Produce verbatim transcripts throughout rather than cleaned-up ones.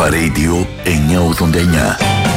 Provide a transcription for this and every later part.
Αλφα Radio εννιακόσια ογδόντα εννιά.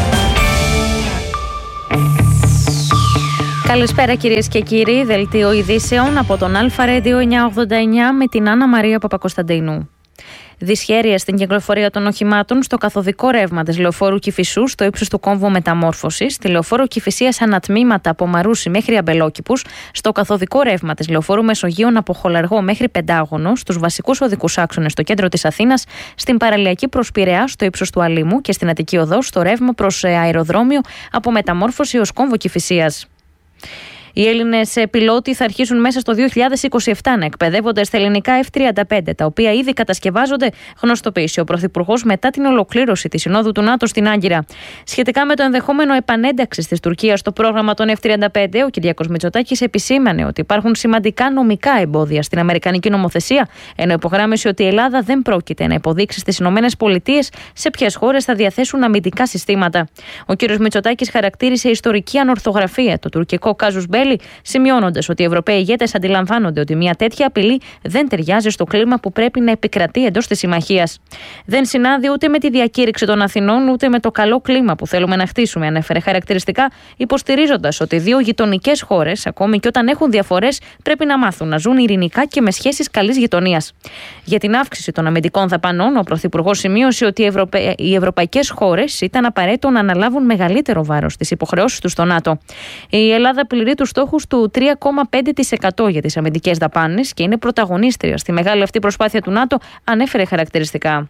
Καλησπέρα κυρίες και κύριοι, δελτίο ειδήσεων από τον Αλφα Radio εννιακόσια ογδόντα εννιά με την Άννα Μαρία Παπακοσταντίνου. Δυσχέρεια στην κυκλοφορία των οχημάτων στο καθοδικό ρεύμα της λεωφόρου Κηφισού στο ύψος του κόμβου μεταμόρφωσης, στη λεωφόρο Κηφισίας ανατμήματα από Μαρούσι μέχρι Αμπελόκηπους, στο καθοδικό ρεύμα της λεωφόρου Μεσογείων από Χολαργό μέχρι Πεντάγωνο, στους βασικούς οδικούς άξονες στο κέντρο της Αθήνας, στην παραλιακή προς Πειραιά στο ύψος του Αλήμου και στην Αττική Οδό στο ρεύμα προς αεροδρόμιο από Μεταμόρφωση ως κόμβο Κηφισίας. Οι Έλληνες πιλότοι θα αρχίσουν μέσα στο δύο χιλιάδες είκοσι επτά να εκπαιδεύονται στα ελληνικά εφ τριάντα πέντε, τα οποία ήδη κατασκευάζονται, γνωστοποίησε ο Πρωθυπουργός μετά την ολοκλήρωση της Συνόδου του ΝΑΤΟ στην Άγκυρα. Σχετικά με το ενδεχόμενο επανένταξης της Τουρκίας στο πρόγραμμα των εφ τριάντα πέντε, ο Κυριάκος Μητσοτάκης επισήμανε ότι υπάρχουν σημαντικά νομικά εμπόδια στην αμερικανική νομοθεσία, ενώ υπογράμμισε ότι η Ελλάδα δεν πρόκειται να υποδείξει στις ΗΠΑ σε ποιες χώρες θα διαθέσουν αμυντικά συστήματα. Ο κ. Μητσοτάκης χαρακτήρισε ιστορική ανορθογραφία το τουρκικό κάζους μπέλι, σημειώνοντας ότι οι Ευρωπαίοι ηγέτες αντιλαμβάνονται ότι μια τέτοια απειλή δεν ταιριάζει στο κλίμα που πρέπει να επικρατεί εντός της συμμαχίας. Δεν συνάδει ούτε με τη διακήρυξη των Αθηνών, ούτε με το καλό κλίμα που θέλουμε να χτίσουμε, ανέφερε χαρακτηριστικά, υποστηρίζοντας ότι δύο γειτονικές χώρες, ακόμη και όταν έχουν διαφορές, πρέπει να μάθουν να ζουν ειρηνικά και με σχέσεις καλής γειτονίας. Για την αύξηση των αμυντικών δαπανών, ο Πρωθυπουργός σημείωσε ότι οι, Ευρωπα... οι ευρωπαϊκές χώρες ήταν απαραίτητο να αναλάβουν μεγαλύτερο βάρος στις υποχρεώσεις τους στο ΝΑΤΟ. Η Ελλάδα πληρεί τους στόχους του τρία κόμμα πέντε τοις εκατό για τις αμυντικές δαπάνες και είναι πρωταγωνίστρια στη μεγάλη αυτή προσπάθεια του ΝΑΤΟ, ανέφερε χαρακτηριστικά.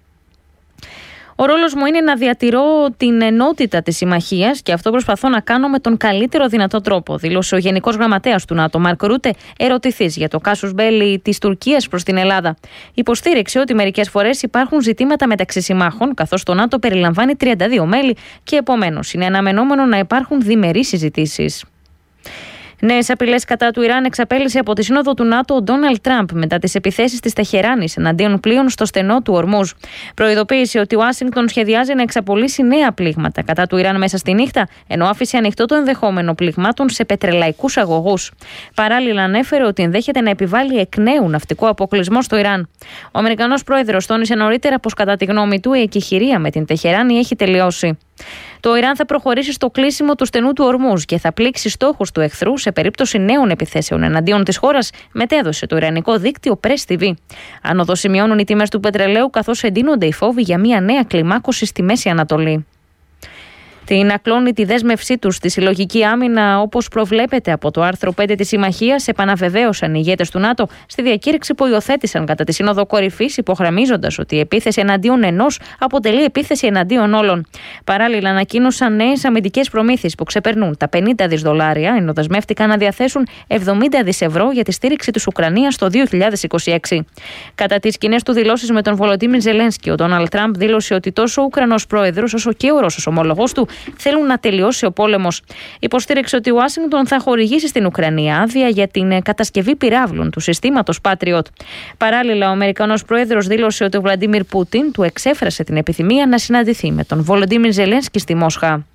Ο ρόλος μου είναι να διατηρώ την ενότητα της συμμαχίας και αυτό προσπαθώ να κάνω με τον καλύτερο δυνατό τρόπο, δήλωσε ο Γενικός Γραμματέας του ΝΑΤΟ, Μαρκ Ρούτε, ερωτηθής για το κάσους μπέλι της Τουρκίας προς την Ελλάδα. Υποστήριξε ότι μερικές φορές υπάρχουν ζητήματα μεταξύ συμμάχων, καθώς το ΝΑΤΟ περιλαμβάνει τριάντα δύο μέλη και επομένως είναι αναμενόμενο να υπάρχουν διμερείς συζητήσεις. Νέες απειλές κατά του Ιράν εξαπέλυσε από τη Σύνοδο του ΝΑΤΟ ο Ντόναλντ Τραμπ μετά τις επιθέσεις της Τεχεράνης εναντίον πλοίων στο στενό του Ορμούζ. Προειδοποίησε ότι η Ουάσιγκτον σχεδιάζει να εξαπολύσει νέα πλήγματα κατά του Ιράν μέσα στη νύχτα, ενώ άφησε ανοιχτό το ενδεχόμενο πληγμάτων σε πετρελαϊκούς αγωγούς. Παράλληλα, ανέφερε ότι ενδέχεται να επιβάλλει εκ νέου ναυτικό αποκλεισμό στο Ιράν. Ο Αμερικανός πρόεδρος τόνισε νωρίτερα πως κατά τη γνώμη του η εκεχηρία με την Τεχεράνη έχει τελειώσει. Το Ιράν θα προχωρήσει στο κλείσιμο του στενού του Ορμούζ και θα πλήξει στόχους του εχθρού σε περίπτωση νέων επιθέσεων εναντίον της χώρας, μετέδωσε το ιρανικό δίκτυο Press τι βι. Άνοδο σημειώνουν οι τιμές του πετρελαίου, καθώς εντείνονται οι φόβοι για μια νέα κλιμάκωση στη Μέση Ανατολή. Την ακλόνητη δέσμευσή τους στη συλλογική άμυνα, όπως προβλέπεται από το άρθρο πέντε της Συμμαχίας, επαναβεβαίωσαν οι ηγέτες του ΝΑΤΟ στη διακήρυξη που υιοθέτησαν κατά τη Σύνοδο Κορυφής, υπογραμμίζοντας ότι η επίθεση εναντίον ενός αποτελεί επίθεση εναντίον όλων. Παράλληλα, ανακοίνωσαν νέες αμυντικές προμήθειες που ξεπερνούν τα πενήντα δισεκατομμύρια δολάρια, ενώ δεσμεύτηκαν να διαθέσουν εβδομήντα δισεκατομμύρια ευρώ για τη στήριξη της Ουκρανίας το δύο χιλιάδες είκοσι έξι. Κατά τις κοινές του δηλώσεις με τον Βολοντίμιρ Ζελένσκι, ο Ντόναλντ Τραμπ δήλωσε ότι τόσο ο Ουκρανός πρόεδρος όσο και ο Ρώσος ομόλογός του θέλουν να τελειώσει ο πόλεμος. Υποστήριξε ότι η Ουάσιγκτον θα χορηγήσει στην Ουκρανία άδεια για την κατασκευή πυράβλων του συστήματος Patriot. Παράλληλα, ο Αμερικανός πρόεδρος δήλωσε ότι ο Βλαντίμιρ Πούτιν του εξέφρασε την επιθυμία να συναντηθεί με τον Βολοντίμιρ Ζελένσκι στη Μόσχα.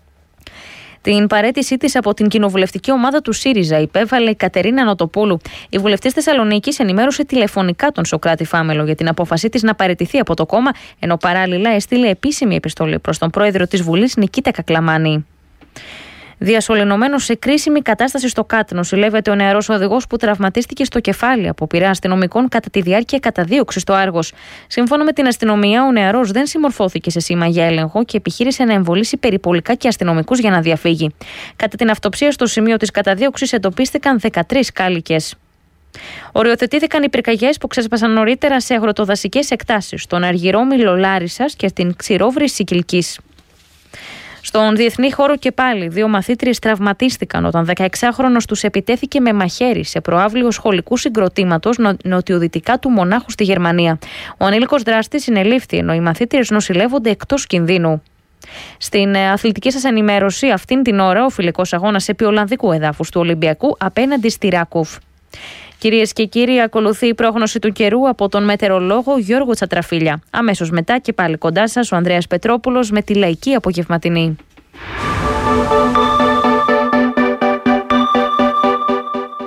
Την παραίτησή της από την κοινοβουλευτική ομάδα του ΣΥΡΙΖΑ υπέβαλε η Κατερίνα Νοτοπούλου. Η βουλευτής Θεσσαλονίκης ενημέρωσε τηλεφωνικά τον Σωκράτη Φάμελο για την απόφασή της να παραιτηθεί από το κόμμα, ενώ παράλληλα έστειλε επίσημη επιστολή προς τον πρόεδρο της Βουλής Νικήτα Κακλαμάνη. Διασωληνωμένος σε κρίσιμη κατάσταση στο ΚΑΤ νοσηλεύεται ο νεαρός οδηγός που τραυματίστηκε στο κεφάλι από πειρά αστυνομικών κατά τη διάρκεια καταδίωξης στο Άργος. Σύμφωνα με την αστυνομία, ο νεαρός δεν συμμορφώθηκε σε σήμα για έλεγχο και επιχείρησε να εμβολήσει περιπολικά και αστυνομικούς για να διαφύγει. Κατά την αυτοψία στο σημείο της καταδίωξης εντοπίστηκαν δεκατρείς κάλικες. Οριοθετήθηκαν οι πυρκαγιές που ξέσπασαν νωρίτερα σε αγροτοδασικές εκτάσεις, στον Αργυρόμιλο Λάρισσας και στην Ξηρόβρηση Κιλκής. Στον διεθνή χώρο και πάλι, δύο μαθήτριες τραυματίστηκαν όταν δεκαεξάχρονος τους επιτέθηκε με μαχαίρι σε προαύλιο σχολικού συγκροτήματος νο- νοτιοδυτικά του Μονάχου στη Γερμανία. Ο ανήλικος δράστης συνελήφθη, ενώ οι μαθήτριες νοσηλεύονται εκτός κινδύνου. Στην αθλητική σας ενημέρωση, αυτήν την ώρα ο φιλικός αγώνας επί Ολλανδικού εδάφους του Ολυμπιακού απέναντι στη Ράκοφ. Κυρίες και κύριοι, ακολουθεί η πρόγνωση του καιρού από τον μετεωρολόγο Γιώργο Τσατραφίλια. Αμέσως μετά και πάλι κοντά σας ο Ανδρέας Πετρόπουλος με τη λαϊκή απογευματινή.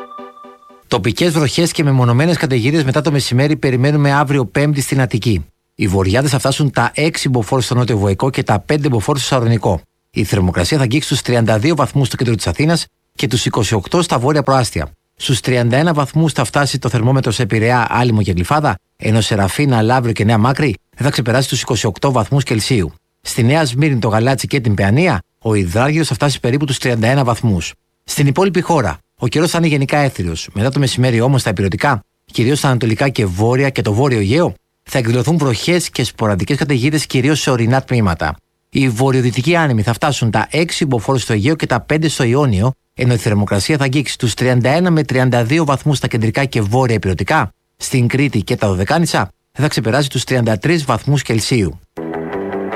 Τοπικές βροχές και μεμονωμένες καταιγίδες μετά το μεσημέρι περιμένουμε αύριο Πέμπτη στην Αττική. Οι βοριάδες θα φτάσουν τα έξι μποφόρ στο νότιο βοϊκό και τα πέντε μποφόρ στο σαρονικό. Η θερμοκρασία θα αγγίξει στους τριάντα δύο βαθμούς στο κέντρο της Αθήνας και τους είκοσι οκτώ στα βόρεια προάστια. Στους τριάντα ένα βαθμούς θα φτάσει το θερμόμετρο σε Πειραιά, Άλυμο και Γλυφάδα, ενώ σε Ραφίνα, Λαύριο και Νέα Μάκρη δεν θα ξεπεράσει τους είκοσι οκτώ βαθμούς Κελσίου. Στη Νέα Σμύρνη, το Γαλάτσι και την Παιανία, ο υδράργυρος θα φτάσει περίπου τους τριάντα ένα βαθμούς. Στην υπόλοιπη χώρα, ο καιρός θα είναι γενικά έθριος. Μετά το μεσημέρι όμως, στα ηπειρωτικά, κυρίως στα ανατολικά και βόρεια και το βόρειο Αιγαίο, θα εκδηλωθούν βροχές και σποραδικές καταιγίδες κυρίως σε ορεινά τμήματα. Οι βορειοδυτικοί άνεμοι θα φτάσουν τα έξι μποφόρ στο Αιγαίο και τα πέντε στο Ιόνιο, ενώ η θερμοκρασία θα αγγίξει τους τριάντα ένα με τριάντα δύο βαθμούς στα κεντρικά και βόρεια ηπειρωτικά. Στην Κρήτη και τα Δωδεκάνησα δεν θα ξεπεράσει τους τριάντα τρεις βαθμούς Κελσίου.